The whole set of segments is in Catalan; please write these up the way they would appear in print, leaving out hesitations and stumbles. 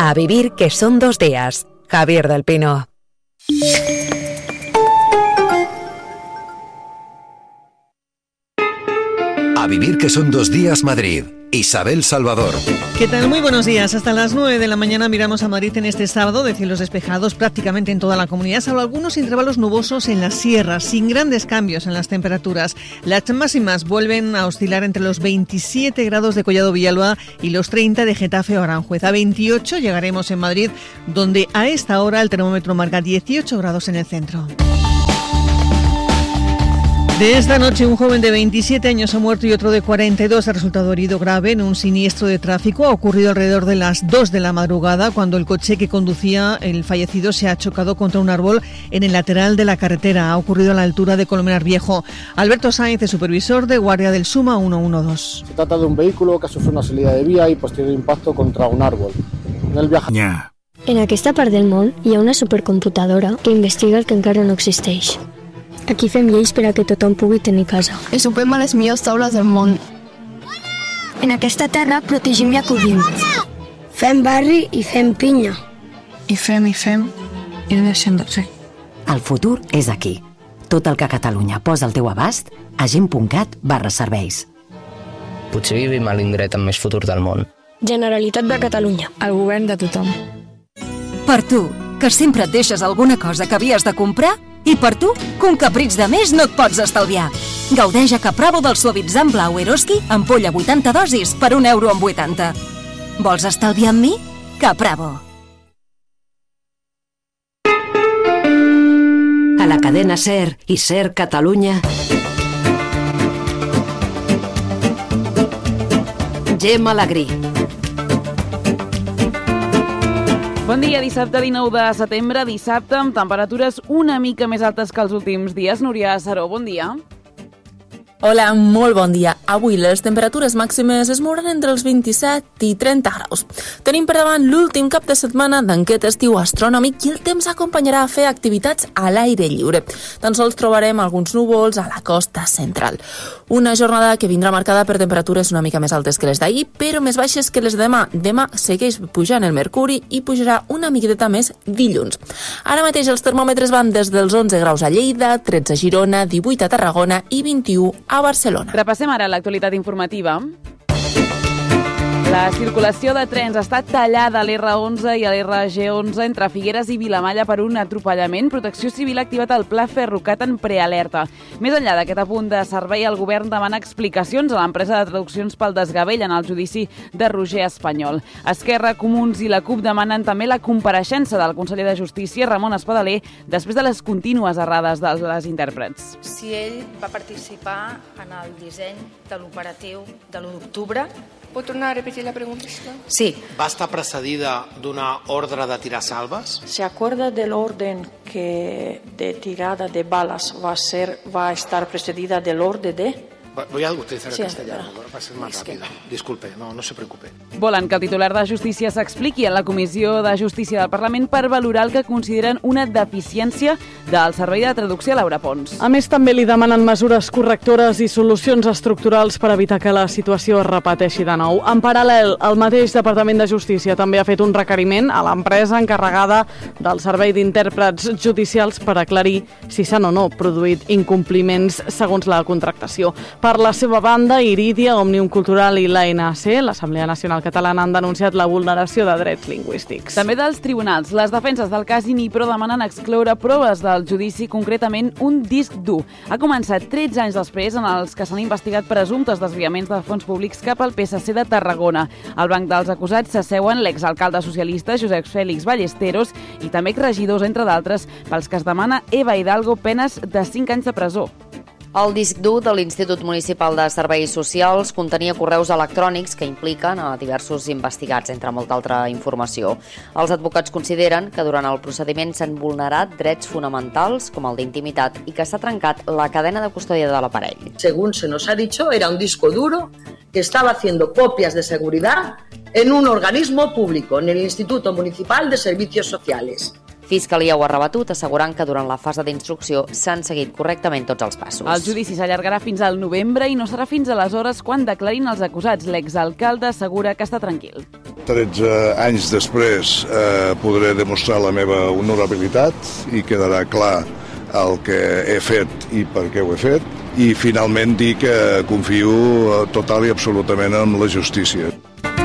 A vivir que son 2 días. Javier del Pino. A vivir que son 2 días Madrid. Isabel Salvador. ¿Qué tal? Muy buenos días. Hasta las 9 de la mañana miramos a Madrid en este sábado de cielos despejados prácticamente en toda la comunidad, salvo algunos intervalos nubosos en las sierras, sin grandes cambios en las temperaturas. Las máximas vuelven a oscilar entre los 27 grados de Collado Villalba y los 30 de Getafe o Aranjuez. A 28 llegaremos en Madrid, donde a esta hora el termómetro marca 18 grados en el centro. De esta noche, un joven de 27 años ha muerto y otro de 42 ha resultado herido grave en un siniestro de tráfico. Ha ocurrido alrededor de las 2 de la madrugada, cuando el coche que conducía el fallecido se ha chocado contra un árbol en el lateral de la carretera. Ha ocurrido a la altura de Colmenar Viejo. Alberto Sáenz es supervisor de Guardia del Suma 112. Se trata de un vehículo que ha sufrido una salida de vía y posterior impacto contra un árbol. En el viaje... En aquesta part del món hi ha una supercomputadora que investiga el que encara no existeix. Aquí fem lleis per a que tothom pugui tenir casa. I sopem a les millors taules del món. En aquesta terra protegim i acollim. Fem barri i fem pinya. I fem i no deixem de fer. El futur és aquí. Tot el que Catalunya posa al teu abast a gent.cat/serveis. Potser vivim a l'indret amb més futur del món. Generalitat de Catalunya. El govern de tothom. Per tu, que sempre et deixes alguna cosa que havies de comprar, i per tu, que un capritx de més no et pots estalviar. Gaudeix a Capravo del suavitzant blau Eroski, ampolla 80 dosis per €1,80. Vols estalviar amb mi? Capravo. A la cadena SER i SER Catalunya, Gemma Alegrí. Bon dia, dissabte 19 de setembre, dissabte amb temperatures una mica més altes que els últims dies. Núria Saró, bon dia. Hola, molt bon dia. Avui les temperatures màximes es mouran entre els 27 i 30 graus. Tenim per davant l'últim cap de setmana d'enquest estiu astronòmic i el temps acompanyarà a fer activitats a l'aire lliure. Tan sols trobarem alguns núvols a la costa central. Una jornada que vindrà marcada per temperatures una mica més altes que les d'ahir, però més baixes que les de demà. Demà segueix pujant el mercuri i pujarà una miqueta més dilluns. Ara mateix els termòmetres van des dels 11 graus a Lleida, 13 a Girona, 18 a Tarragona i 21 a Barcelona. Repassem ara l'actualitat informativa. La circulació de trens està tallada a l'R11 i a l'RG11 entre Figueres i Vilamalla per un atropellament. Protecció Civil ha activat el pla Ferrocat en prealerta. Més enllà d'aquest apunt de servei, el govern demana explicacions a l'empresa de traduccions pel desgavell en el judici de Roger Espanyol. Esquerra, Comuns i la CUP demanen també la compareixença del conseller de Justícia, Ramon Espadaler, després de les contínues errades de les intèrprets. Si ell va participar en el disseny de l'operatiu de l'1 d'octubre... Pot tornar a repetir la pregunta? Sí. ¿Va estar precedida d'una ordre de tirar salves? ¿Se acuerda del orden que de tirada de balas va a estar precedida del orden de? Voy a utilizar el castellano, va a ser más rápido. Disculpe, no se preocupe. Volen que el titular de Justícia s'expliqui en la Comissió de Justícia del Parlament per valorar el que consideren una deficiència del servei de traducció a Laura Pons. A més, també li demanen mesures correctores i solucions estructurals per evitar que la situació es repeteixi de nou. En paral·lel, el mateix Departament de Justícia també ha fet un requeriment a l'empresa encarregada del servei d'intèrprets judicials per aclarir si s'han o no produït incompliments segons la contractació. Per la seva banda, Iridia, Òmnium Cultural i l'ANC, l'Assemblea Nacional Catalana, han denunciat la vulneració de drets lingüístics. També dels tribunals. Les defenses del cas Inipro demanen excloure proves del judici, concretament un disc dur. Ha començat 13 anys després en els que s'han investigat presumptes desviaments de fons públics cap al PSC de Tarragona. Al banc dels acusats s'asseuen l'exalcalde socialista Josep Fèlix Ballesteros i també exregidors, entre d'altres, pels que es demana Eva Hidalgo penes de 5 anys de presó. El disc dur de l'Institut Municipal de Serveis Socials contenia correus electrònics que impliquen a diversos investigats, entre molta altra informació. Els advocats consideren que durant el procediment s'han vulnerat drets fonamentals, com el d'intimitat, i que s'ha trencat la cadena de custòdia de l'aparell. Según se nos ha dicho, era un disco duro que estaba haciendo copias de seguridad en un organismo público, en el Instituto Municipal de Servicios Sociales. Fiscalia ho ha rebatut, assegurant que durant la fase d'instrucció s'han seguit correctament tots els passos. El judici s'allargarà fins al novembre i no serà fins aleshores quan declarin els acusats. L'exalcalde assegura que està tranquil. 13 anys després podré demostrar la meva honorabilitat i quedarà clar el que he fet i per què ho he fet, i finalment dir que confio total i absolutament en la justícia.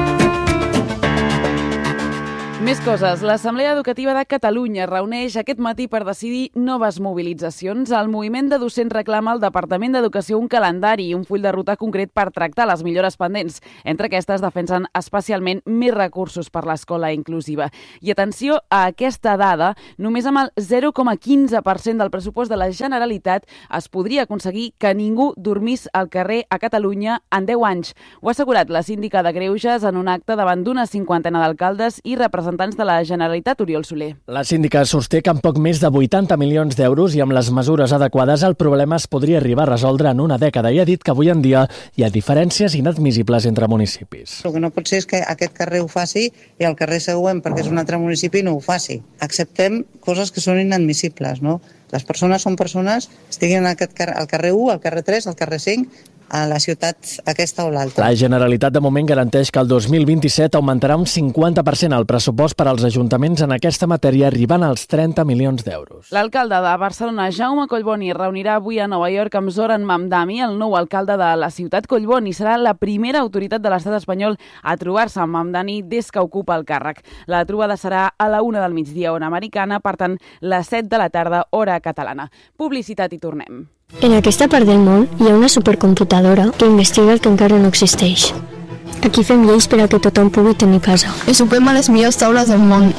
Més coses. L'Assemblea Educativa de Catalunya reuneix aquest matí per decidir noves mobilitzacions. El moviment de docents reclama al Departament d'Educació un calendari i un full de ruta concret per tractar les millores pendents. Entre aquestes defensen especialment més recursos per l'escola inclusiva. I atenció a aquesta dada, només amb el 0,15% del pressupost de la Generalitat es podria aconseguir que ningú dormís al carrer a Catalunya en 10 anys. Ho ha assegurat la síndica de Greuges en un acte davant d'una 50 d'alcaldes i representants de la Generalitat, Oriol Soler. La síndica sosté que amb poc més de 80 milions d'euros i amb les mesures adequades el problema es podria arribar a resoldre en una dècada i ha dit que avui en dia hi ha diferències inadmissibles entre municipis. El que no pot ser és que aquest carrer ho faci i el carrer següent, perquè és un altre municipi, no ho faci. Acceptem coses que són inadmissibles, no? Les persones són persones, estiguin al carrer 1, al carrer 3, al carrer 5, a la ciutat aquesta o l'altra. La Generalitat de moment garanteix que el 2027 augmentarà un 50% el pressupost per als ajuntaments en aquesta matèria, arribant als 30 milions d'euros. L'alcalde de Barcelona, Jaume Collboni, reunirà avui a Nova York amb Zoran Mamdani, el nou alcalde de la ciutat. Collboni serà la primera autoritat de l'estat espanyol a trobar-se amb Mamdani des que ocupa el càrrec. La trobada serà a la 1 del migdia, hora americana, per tant, les 7 de la tarda, hora catalana. Publicitat i tornem. En aquesta part del món hi ha una supercomputadora que investiga el que encara no existeix. Aquí fem lleis per a que tothom pugui tenir casa. I sopem a les millors taules del món.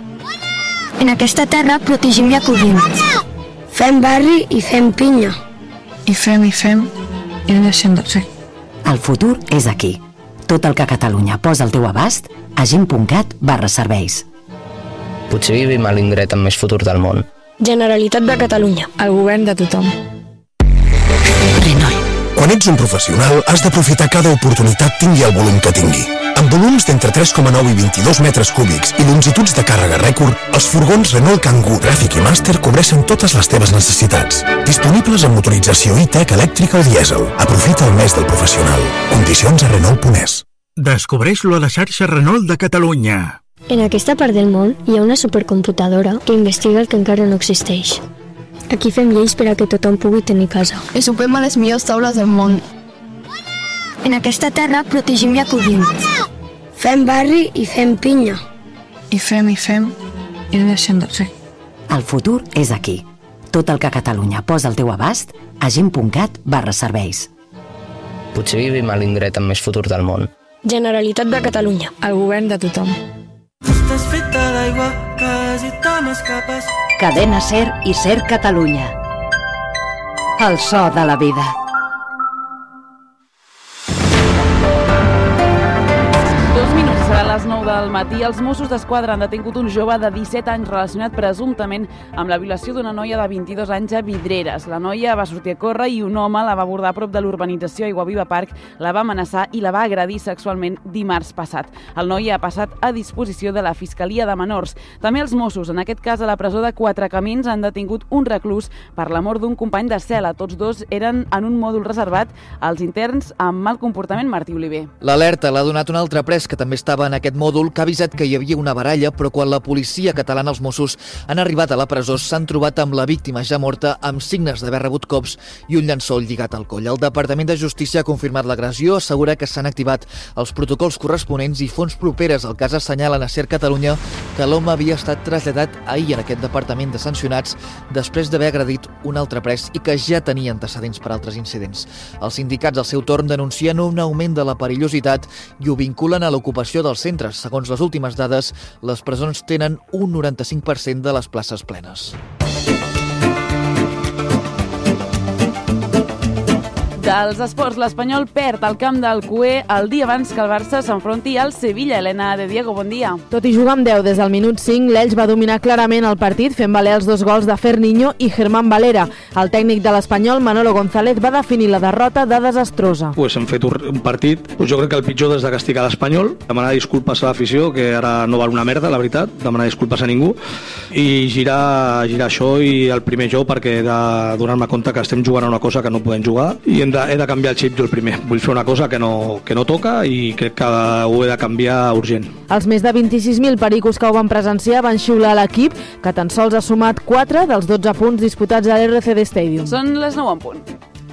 En aquesta terra protegim i acollim. Fem barri i fem pinya. I fem, i no deixem de fer. El futur és aquí. Tot el que Catalunya posa al teu abast a gent.cat/serveis. Potser vivim a l'indret amb més futur del món. Generalitat de Catalunya. El govern de tothom. Renault. Quan ets un professional, has d'aprofitar cada oportunitat tingui el volum que tingui. Amb volums d'entre 3,9 i 22 metres cúbics i longituds de càrrega rècord, els furgons Renault Kangoo, Traffic i Master cobreixen totes les teves necessitats. Disponibles amb motorització e-tech elèctrica o dièsel. Aprofita el mes del professional. Condicions a Renault.es. Descobreix-lo a la xarxa Renault de Catalunya. En aquesta part del món hi ha una supercomputadora que investiga el que encara no existeix. Aquí fem lleis per a que tothom pugui tenir casa. I sopem a les millors taules del món. En aquesta terra protegim i acollim. Fem barri i fem pinya. I fem, i no deixem de fer. El futur és aquí. Tot el que Catalunya posa al teu abast a gent.cat/serveis. Potser vivim a l'indret amb més futur del món. Generalitat de Catalunya. El govern de tothom. Estàs feta d'aigua, quasi te m'escapes. Cadena SER i SER Catalunya. El so de la vida. A les 9 del matí, els Mossos d'Esquadra han detingut un jove de 17 anys relacionat presumptament amb la violació d'una noia de 22 anys a Vidreres. La noia va sortir a córrer i un home la va abordar a prop de l'urbanització Aiguaviva Park, la va amenaçar i la va agredir sexualment dimarts passat. El noi ha passat a disposició de la Fiscalia de Menors. També els Mossos, en aquest cas a la presó de Quatre Camins, han detingut un reclús per la mort d'un company de cel·la. Tots dos eren en un mòdul reservat als interns amb mal comportament. Martí Oliver. L'alerta l'ha donat un altre pres que també estava en aquest mòdul, que ha avisat que hi havia una baralla, però quan la policia catalana, els Mossos, han arribat a la presó, s'han trobat amb la víctima ja morta, amb signes d'haver rebut cops i un llençol lligat al coll. El Departament de Justícia ha confirmat l'agressió, assegura que s'han activat els protocols corresponents i fonts properes al cas assenyalen a SER Catalunya que l'home havia estat traslladat ahir en aquest departament de sancionats després d'haver agredit un altre pres i que ja tenia antecedents per altres incidents. Els sindicats, al seu torn, denuncien un augment de la perillositat i ho vinculen a l'ocupació dels centres. Segons les últimes dades, les presons tenen un 95% de les places plenes. Dels esports, l'Espanyol perd al camp del Cué el dia abans que el Barça s'enfronti al Sevilla. Elena de Diego, bon dia. Tot i jugar amb 10 des del minut 5, l'Elx va dominar clarament el partit, fent valer els 2 gols de Ferniño i Germán Valera. El tècnic de l'Espanyol, Manolo González, va definir la derrota de desastrosa. Hem fet un partit, jo crec que el pitjor des de castigar l'Espanyol, demanar disculpes a l'afició, que ara no val una merda, la veritat, demanar disculpes a ningú, i girar això i el primer jo, perquè he de donar-me compte que estem jugant a una cosa que no podem jugar i he de canviar el xip jo el primer. Vull fer una cosa que no toca i crec que ho he de canviar urgent. Els més de 26.000 pericos que ho van presenciar van xiular l'equip, que tan sols ha sumat 4 dels 12 punts disputats a l'RCD Stadium. Són les 9 en punt.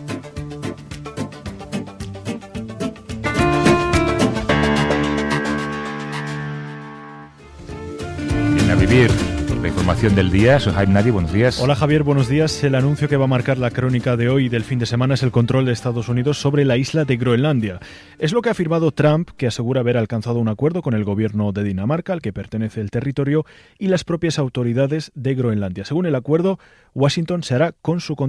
A vivir. La información del día, soy Jaime Nadi, buenos días. Hola Javier, buenos días. El anuncio que va a marcar la crónica de hoy y del fin de semana es el control de Estados Unidos sobre la isla de Groenlandia. Es lo que ha afirmado Trump, que asegura haber alcanzado un acuerdo con el gobierno de Dinamarca, al que pertenece el territorio, y las propias autoridades de Groenlandia. Según el acuerdo, Washington se hará con su